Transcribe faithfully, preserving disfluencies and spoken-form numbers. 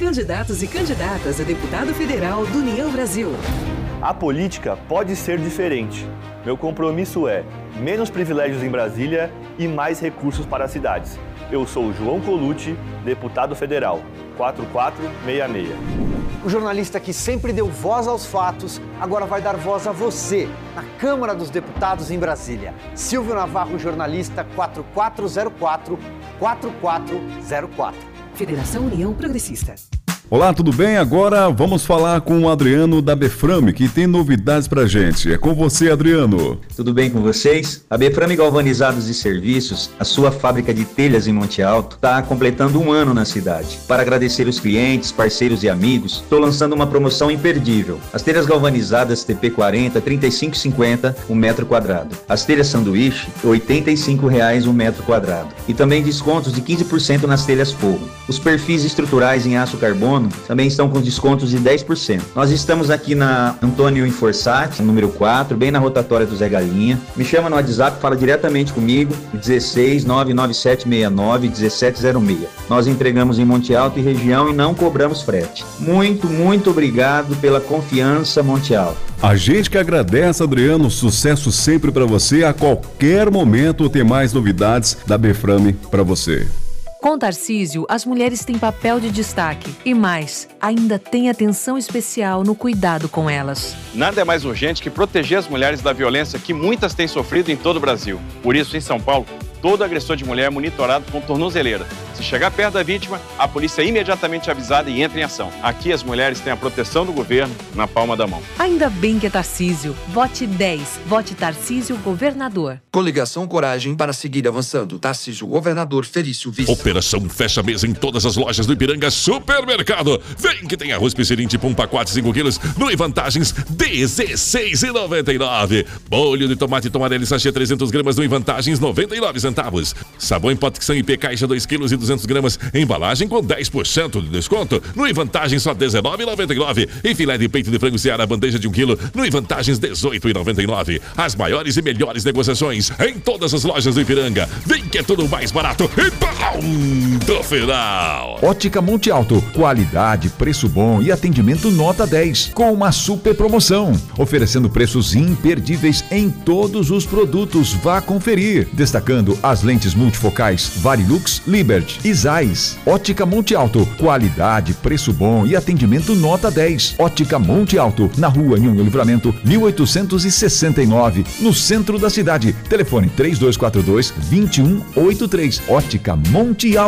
candidatos e candidatas a deputado federal do União Brasil. A política pode ser diferente. Meu compromisso é menos privilégios em Brasília e mais recursos para as cidades. Eu sou João Colucci, deputado federal, quatro quatro seis seis. O jornalista que sempre deu voz aos fatos, agora vai dar voz a você, na Câmara dos Deputados em Brasília. Silvio Navarro, jornalista quatro quatro zero quatro, quatro quatro zero quatro. Federação União Progressista. Olá, tudo bem? Agora vamos falar com o Adriano da Beframe, que tem novidades pra gente. É com você, Adriano. Tudo bem com vocês? A Beframe Galvanizados e Serviços, a sua fábrica de telhas em Monte Alto, está completando um ano na cidade. Para agradecer os clientes, parceiros e amigos, estou lançando uma promoção imperdível. As telhas galvanizadas T P quarenta, trinta e cinco e cinquenta, um metro quadrado. As telhas sanduíche, oitenta e cinco reais um metro quadrado. E também descontos de quinze por cento nas telhas forro. Os perfis estruturais em aço carbono também estão com descontos de dez por cento. Nós estamos aqui na Antônio Inforsati, número quatro, bem na rotatória do Zé Galinha. Me chama no WhatsApp, fala diretamente comigo, dezesseis, nove nove sete seis nove, um sete zero seis. Nós entregamos em Monte Alto e região e não cobramos frete. Muito, muito obrigado pela confiança, Monte Alto. A gente que agradece, Adriano, sucesso sempre para você. A qualquer momento tem mais novidades da Beframe para você. Com Tarcísio, as mulheres têm papel de destaque e mais, ainda tem atenção especial no cuidado com elas. Nada é mais urgente que proteger as mulheres da violência que muitas têm sofrido em todo o Brasil. Por isso, em São Paulo, todo agressor de mulher é monitorado com tornozeleira. Se chegar perto da vítima, a polícia é imediatamente avisada e entra em ação. Aqui as mulheres têm a proteção do governo na palma da mão. Ainda bem que é Tarcísio. Vote dez. Vote Tarcísio Governador. Coligação Coragem para seguir avançando. Tarcísio Governador, Felício Vice. Operação Fecha Mesa em todas as lojas do Ipiranga Supermercado. Vem que tem arroz Piscirim tipo um pacote cinco quilos, no Vantagens dezesseis reais e noventa e nove centavos. Bolho de tomate tomarelli sachê trezentas gramas no Vantagens noventa e nove centavos. Sabão em pote que sangue P caixa dois quilos e duzentas gramas, embalagem com dez por cento de desconto. No Vantagens só dezenove reais e noventa e nove centavos. E filé de peito de frango Seara bandeja de um quilo, no Vantagens dezoito reais e noventa e nove centavos. As maiores e melhores negociações em todas as lojas do Ipiranga. Vem que é tudo mais barato e ponto final. Ótica Monte Alto, qualidade, preço bom e atendimento nota dez, com uma super promoção, oferecendo preços imperdíveis em todos os produtos. Vá conferir, destacando as lentes multifocais Varilux, Liberty e Zeiss. Ótica Monte Alto, qualidade, preço bom e atendimento nota dez. Ótica Monte Alto, na rua Nhonho Livramento, mil oitocentos e sessenta e nove, no centro da cidade. Telefone três dois quatro dois, dois um oito três. Ótica Monte Alto.